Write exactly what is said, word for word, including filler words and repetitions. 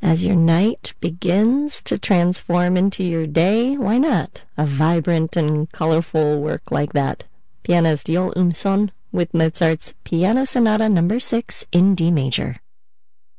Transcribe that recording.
As your night begins to transform into your day, why not a vibrant and colorful work like that? Pianist Joel Umson with Mozart's Piano Sonata number six in D major.